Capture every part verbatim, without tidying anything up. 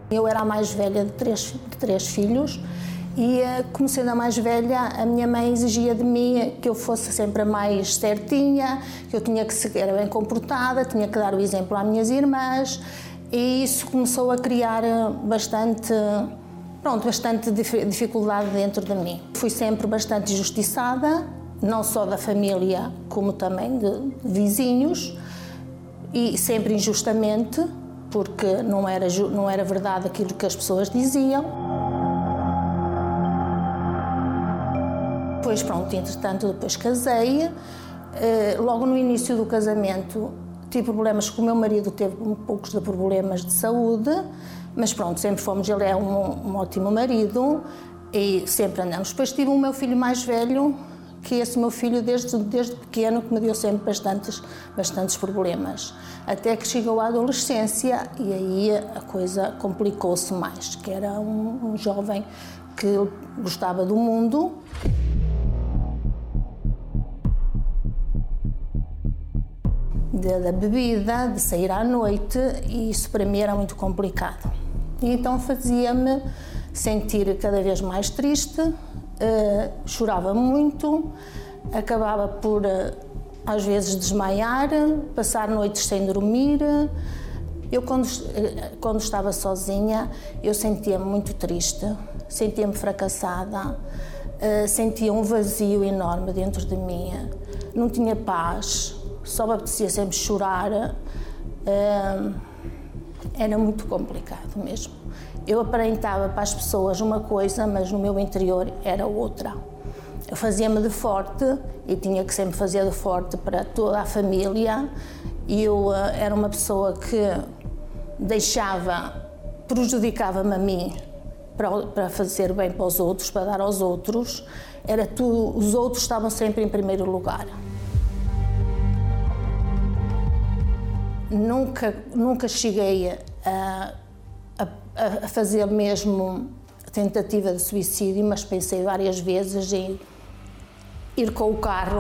Eu era a mais velha de três, de três filhos e, como sendo a mais velha, a minha mãe exigia de mim que eu fosse sempre a mais certinha, que eu tinha que ser bem comportada, tinha que dar o exemplo às minhas irmãs, e isso começou a criar bastante, pronto, bastante dificuldade dentro de mim. Fui sempre bastante injustiçada, não só da família, como também de vizinhos, e sempre injustamente, porque não era, não era verdade aquilo que as pessoas diziam. Depois, pronto, entretanto, depois casei. Logo no início do casamento tive problemas com o meu marido, teve um poucos de problemas de saúde, mas pronto, sempre fomos, ele é um, um ótimo marido e sempre andamos. Depois tive o meu filho mais velho, que esse meu filho desde, desde pequeno que me deu sempre bastantes, bastantes problemas. Até que chegou à adolescência e aí a coisa complicou-se mais, que era um, um jovem que gostava do mundo. De, da bebida, de sair à noite, e isso para mim era muito complicado. E então fazia-me sentir cada vez mais triste, uh, chorava muito, acabava por, uh, às vezes, desmaiar, passar noites sem dormir. Eu, quando, uh, quando estava sozinha, eu sentia-me muito triste, sentia-me fracassada, uh, sentia um vazio enorme dentro de mim, não tinha paz, só me apetecia sempre chorar, uh, era muito complicado mesmo. Eu aparentava para as pessoas uma coisa, mas no meu interior era outra. Eu fazia-me de forte e tinha que sempre fazer de forte para toda a família. E eu uh, era uma pessoa que deixava, prejudicava-me a mim para, para fazer bem para os outros, para dar aos outros. Era tudo, os outros estavam sempre em primeiro lugar. Nunca, nunca cheguei a, a, a fazer mesmo tentativa de suicídio, mas pensei várias vezes em ir com o carro.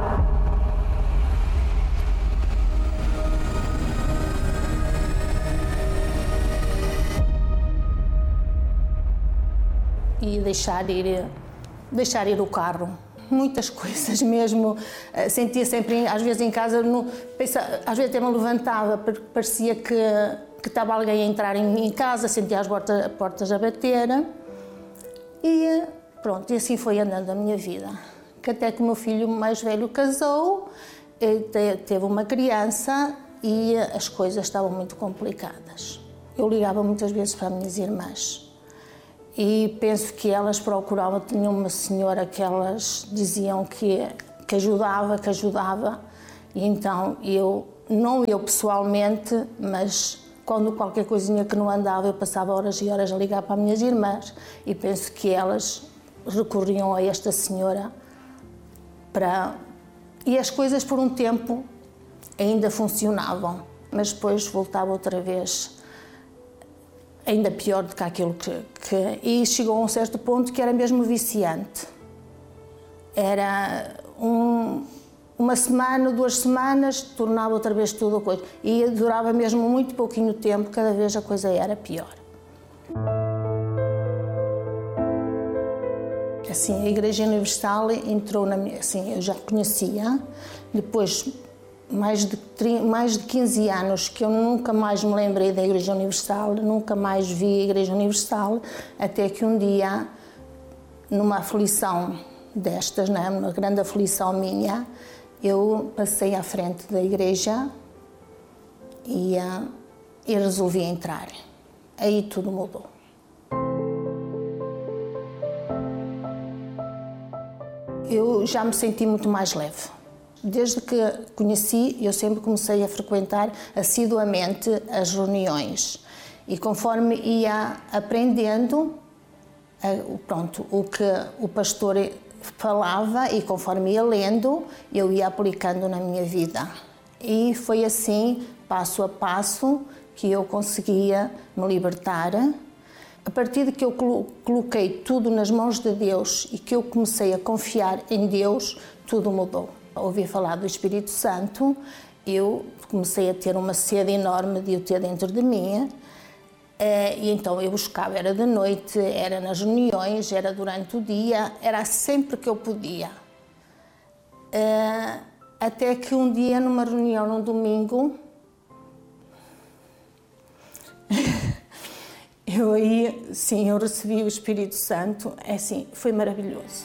E deixar ir, deixar ir o carro. Muitas coisas mesmo, sentia sempre, às vezes em casa, no, pensa, às vezes até me levantava, porque parecia que, que estava alguém a entrar em, em casa, sentia as portas, portas a bater. E pronto, e assim foi andando a minha vida. Que até que o meu filho mais velho casou, teve uma criança e as coisas estavam muito complicadas. Eu ligava muitas vezes para as minhas irmãs. E penso que elas procuravam, tinham uma senhora que elas diziam que, que ajudava, que ajudava. E então eu, não eu pessoalmente, mas quando qualquer coisinha que não andava, eu passava horas e horas a ligar para as minhas irmãs. E penso que elas recorriam a esta senhora para... E as coisas por um tempo ainda funcionavam, mas depois voltava outra vez ainda pior do que aquilo que, que... E chegou a um certo ponto que era mesmo viciante. Era um, uma semana, duas semanas, tornava outra vez tudo a coisa. E durava mesmo muito pouquinho tempo, cada vez a coisa era pior. Assim, a Igreja Universal entrou na minha... Assim, eu já conhecia, depois... Mais de, mais de quinze anos que eu nunca mais me lembrei da Igreja Universal, nunca mais vi a Igreja Universal, até que um dia, numa aflição destas, né, uma grande aflição minha, eu passei à frente da igreja e, uh, e resolvi entrar. Aí tudo mudou. Eu já me senti muito mais leve. Desde que conheci, eu sempre comecei a frequentar assiduamente as reuniões. E conforme ia aprendendo, pronto, o que o pastor falava e conforme ia lendo, eu ia aplicando na minha vida. E foi assim, passo a passo, que eu conseguia me libertar. A partir de que eu coloquei tudo nas mãos de Deus e que eu comecei a confiar em Deus, tudo mudou. Ouvi falar do Espírito Santo, eu comecei a ter uma sede enorme de o ter dentro de mim E então eu buscava, era de noite, era nas reuniões, era durante o dia, era sempre que eu podia. Até que um dia, numa reunião, num domingo, eu aí, sim, eu recebi o Espírito Santo, é assim, foi maravilhoso.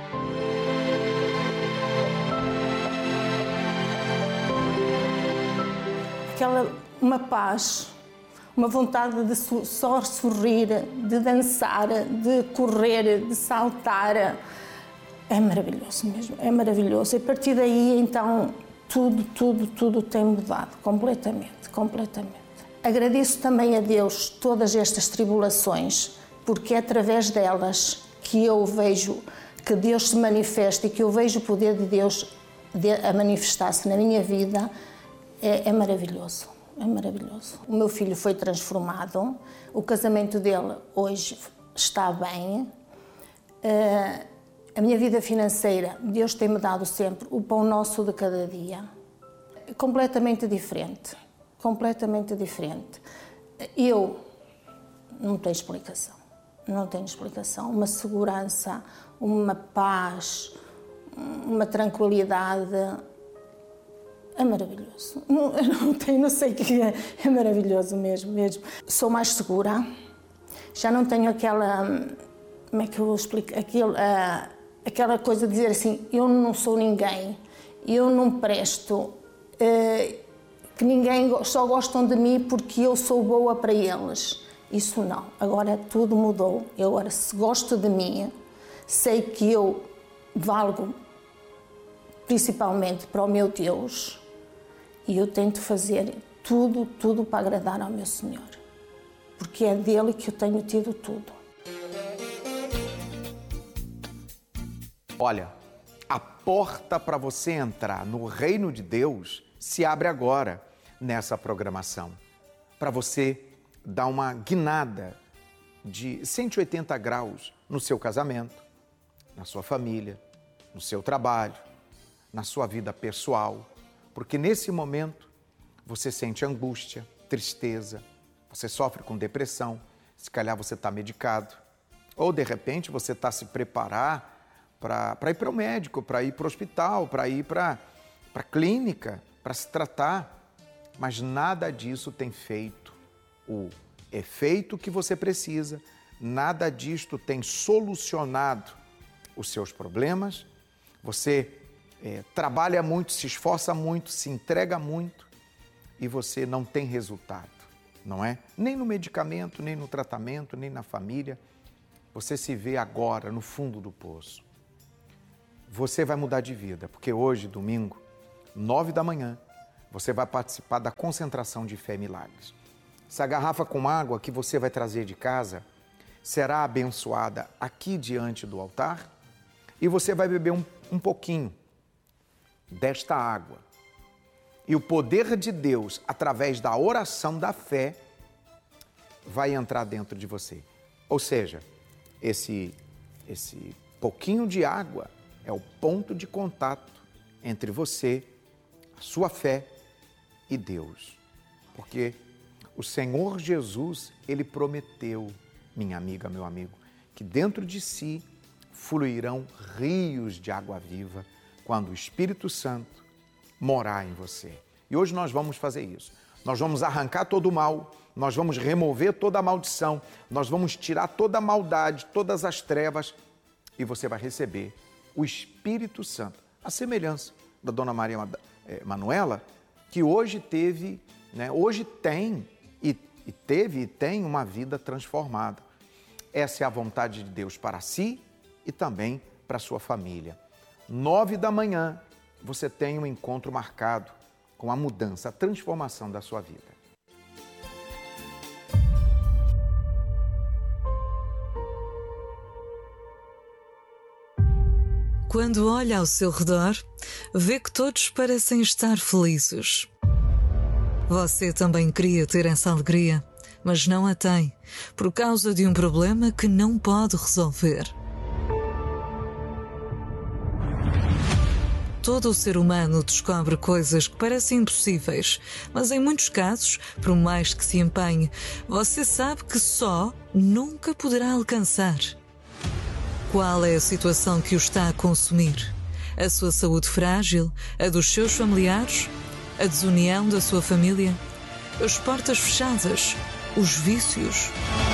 Aquela, uma paz, uma vontade de só sorrir, de dançar, de correr, de saltar. É maravilhoso mesmo, é maravilhoso. E a partir daí, então, tudo, tudo, tudo tem mudado completamente, completamente. Agradeço também a Deus todas estas tribulações, porque é através delas que eu vejo que Deus se manifesta e que eu vejo o poder de Deus a manifestar-se na minha vida. É, é maravilhoso, é maravilhoso. O meu filho foi transformado, o casamento dele hoje está bem. Uh, a minha vida financeira, Deus tem-me dado sempre o pão nosso de cada dia. É completamente diferente, completamente diferente. Eu não tenho explicação, não tenho explicação. Uma segurança, uma paz, uma tranquilidade. É maravilhoso. Não, não, tenho, não sei o que é. É maravilhoso mesmo, mesmo. Sou mais segura. Já não tenho aquela... Como é que eu explico? Aquilo, uh, aquela coisa de dizer assim, eu não sou ninguém, eu não presto, uh, que ninguém só gostam de mim porque eu sou boa para eles. Isso não. Agora tudo mudou. Eu agora, se gosto de mim, sei que eu valgo principalmente para o meu Deus. E eu tento fazer tudo, tudo para agradar ao meu Senhor. Porque é dele que eu tenho tido tudo. Olha, a porta para você entrar no reino de Deus se abre agora nessa programação. Para você dar uma guinada de cento e oitenta graus no seu casamento, na sua família, no seu trabalho, na sua vida pessoal. Porque nesse momento você sente angústia, tristeza, você sofre com depressão, se calhar você está medicado, ou de repente você está se preparar para ir para o médico, para ir para o hospital, para ir para a clínica, para se tratar, mas nada disso tem feito o efeito que você precisa, nada disto tem solucionado os seus problemas, você É, trabalha muito, se esforça muito, se entrega muito e você não tem resultado, não é? Nem no medicamento, nem no tratamento, nem na família. Você se vê agora no fundo do poço. Você vai mudar de vida, porque hoje, domingo, nove da manhã, você vai participar da concentração de fé e milagres. Essa garrafa com água que você vai trazer de casa será abençoada aqui diante do altar e você vai beber um, um pouquinho desta água. E o poder de Deus, através da oração da fé, vai entrar dentro de você. Ou seja, esse, esse pouquinho de água é o ponto de contato entre você, a sua fé e Deus. Porque o Senhor Jesus, Ele prometeu, minha amiga, meu amigo, que dentro de si fluirão rios de água viva quando o Espírito Santo morar em você. E hoje nós vamos fazer isso. Nós vamos arrancar todo o mal, nós vamos remover toda a maldição, nós vamos tirar toda a maldade, todas as trevas e você vai receber o Espírito Santo. A semelhança da Dona Maria Manuela, que hoje teve, né, hoje tem e, e teve e tem uma vida transformada. Essa é a vontade de Deus para si e também para a sua família. Nove da manhã, você tem um encontro marcado com a mudança, a transformação da sua vida. Quando olha ao seu redor, vê que todos parecem estar felizes. Você também queria ter essa alegria, mas não a tem, por causa de um problema que não pode resolver. todo o ser humano descobre coisas que parecem impossíveis, mas em muitos casos, por mais que se empenhe, você sabe que só nunca poderá alcançar. Qual é a situação que o está a consumir? A sua saúde frágil? A dos seus familiares? A desunião da sua família? As portas fechadas? Os vícios?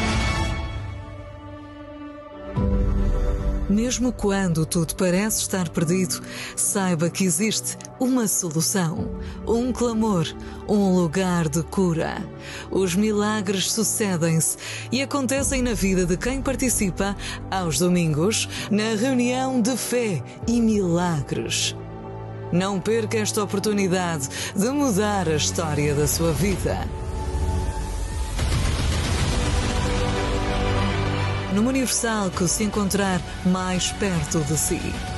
Mesmo quando tudo parece estar perdido, saiba que existe uma solução, um clamor, um lugar de cura. Os milagres sucedem-se e acontecem na vida de quem participa aos domingos na reunião de fé e milagres. Não perca esta oportunidade de mudar a história da sua vida. Numa Universal que se encontrar mais perto de si.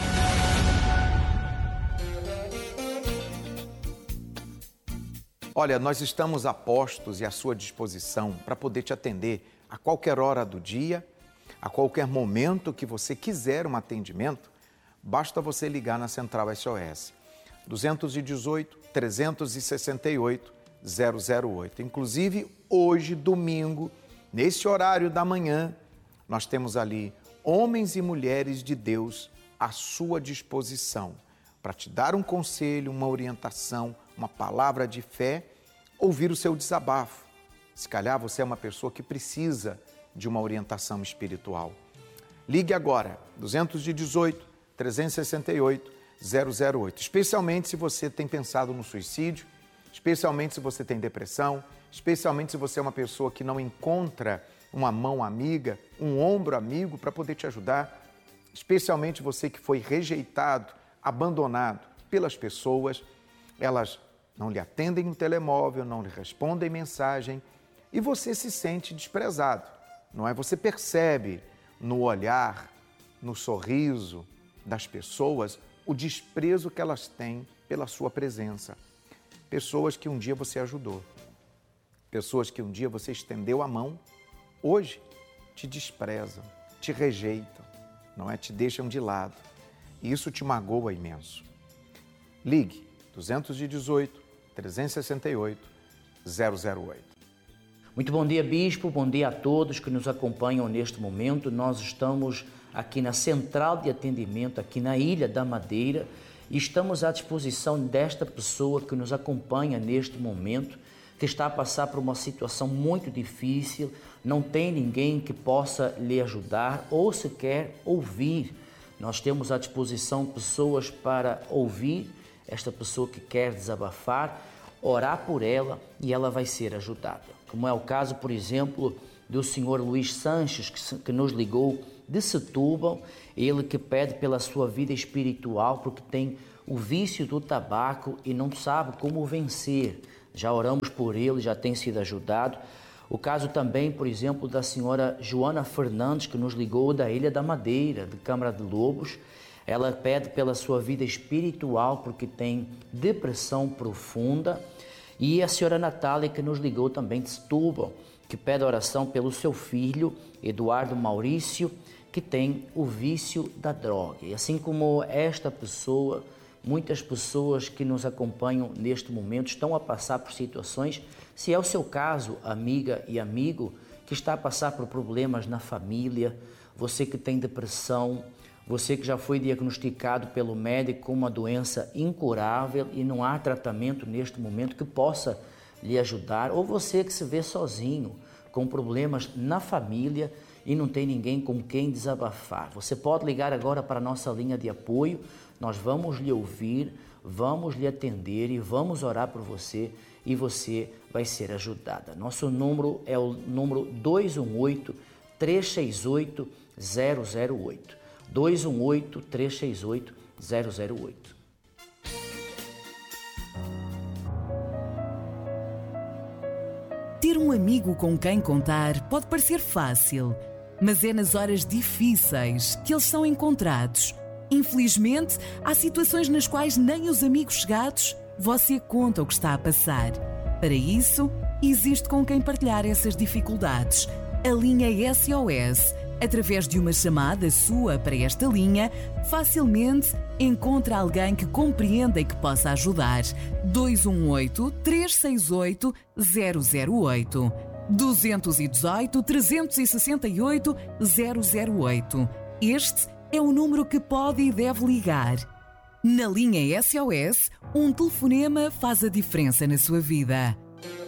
Olha, nós estamos a postos e à sua disposição para poder te atender a qualquer hora do dia, a qualquer momento que você quiser um atendimento, basta você ligar na Central S O S. dois um oito, três seis oito, zero zero oito. Inclusive, hoje, domingo, nesse horário da manhã, nós temos ali homens e mulheres de Deus à sua disposição para te dar um conselho, uma orientação, uma palavra de fé, ouvir o seu desabafo. Se calhar você é uma pessoa que precisa de uma orientação espiritual. Ligue agora, dois um oito, três seis oito, zero zero oito. Especialmente se você tem pensado no suicídio, especialmente se você tem depressão, especialmente se você é uma pessoa que não encontra uma mão amiga, um ombro amigo para poder te ajudar, especialmente você que foi rejeitado, abandonado pelas pessoas, elas não lhe atendem no telemóvel, não lhe respondem mensagem e você se sente desprezado, não é? Você percebe no olhar, no sorriso das pessoas o desprezo que elas têm pela sua presença. Pessoas que um dia você ajudou, pessoas que um dia você estendeu a mão, hoje te desprezam, te rejeitam, não é? Te deixam de lado. E isso te magoa imenso. Ligue dois um oito, três seis oito, zero zero oito. Muito bom dia, Bispo. Bom dia a todos que nos acompanham neste momento. Nós estamos aqui na Central de Atendimento, aqui na Ilha da Madeira, e estamos à disposição desta pessoa que nos acompanha neste momento, que está a passar por uma situação muito difícil, não tem ninguém que possa lhe ajudar ou sequer ouvir. Nós temos à disposição pessoas para ouvir esta pessoa que quer desabafar, orar por ela e ela vai ser ajudada. Como é o caso, por exemplo, do senhor Luís Sanches, que, que nos ligou de Setúbal, ele que pede pela sua vida espiritual porque tem o vício do tabaco e não sabe como vencer. Já oramos por ele, já tem sido ajudado. O caso também, por exemplo, da senhora Joana Fernandes, que nos ligou da Ilha da Madeira, de Câmara de Lobos. Ela pede pela sua vida espiritual porque tem depressão profunda. E a senhora Natália, que nos ligou também de Setúbal, que pede oração pelo seu filho, Eduardo Maurício, que tem o vício da droga. E assim como esta pessoa, muitas pessoas que nos acompanham neste momento estão a passar por situações, se é o seu caso, amiga e amigo, que está a passar por problemas na família, você que tem depressão, você que já foi diagnosticado pelo médico com uma doença incurável e não há tratamento neste momento que possa lhe ajudar, ou você que se vê sozinho, com problemas na família e não tem ninguém com quem desabafar. Você pode ligar agora para a nossa linha de apoio, nós vamos lhe ouvir, vamos lhe atender e vamos orar por você e você vai ser ajudada. Nosso número é o número dois um oito, três seis oito, zero zero oito. dois um oito, três seis oito, zero zero oito. Ter um amigo com quem contar pode parecer fácil, mas é nas horas difíceis que eles são encontrados. Infelizmente, há situações nas quais nem os amigos chegados você conta o que está a passar. Para isso, existe com quem partilhar essas dificuldades. A linha S O S Através de uma chamada sua para esta linha, facilmente encontra alguém que compreenda e que possa ajudar. dois um oito, três seis oito, zero zero oito. dois um oito, três seis oito, zero zero oito. Este é o número que pode e deve ligar. Na linha S O S, um telefonema faz a diferença na sua vida.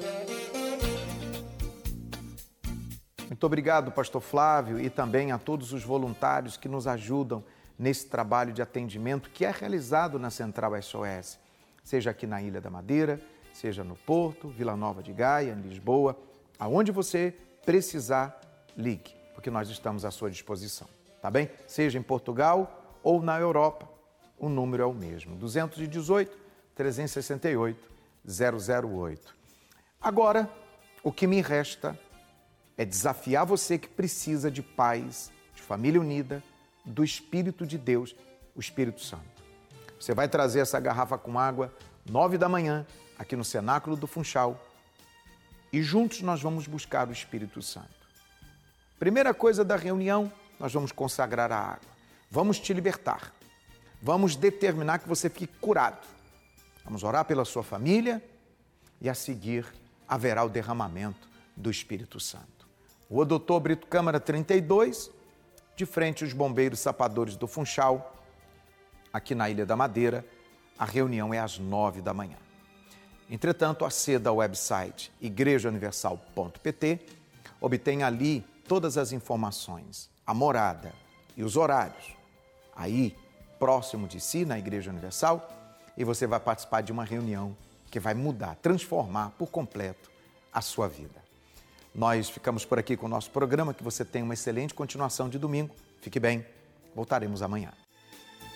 Muito obrigado, pastor Flávio, e também a todos os voluntários que nos ajudam nesse trabalho de atendimento que é realizado na Central S O S, seja aqui na Ilha da Madeira, seja no Porto, Vila Nova de Gaia, em Lisboa, aonde você precisar, ligue, porque nós estamos à sua disposição, tá bem? Seja em Portugal ou na Europa, o número é o mesmo, dois um oito, três seis oito, zero zero oito. Agora, o que me resta é desafiar você que precisa de paz, de família unida, do Espírito de Deus, o Espírito Santo. Você vai trazer essa garrafa com água, nove da manhã, aqui no Cenáculo do Funchal, e juntos nós vamos buscar o Espírito Santo. Primeira coisa da reunião, nós vamos consagrar a água. Vamos te libertar. Vamos determinar que você fique curado. Vamos orar pela sua família e a seguir haverá o derramamento do Espírito Santo. Rua Doutor Brito Câmara trinta e dois, de frente aos bombeiros sapadores do Funchal, aqui na Ilha da Madeira. A reunião é às nove da manhã. Entretanto, aceda ao website igreja universal ponto pt, obtenha ali todas as informações, a morada e os horários, aí próximo de si, na Igreja Universal, e você vai participar de uma reunião que vai mudar, transformar por completo a sua vida. Nós ficamos por aqui com o nosso programa, que você tenha uma excelente continuação de domingo. Fique bem, voltaremos amanhã.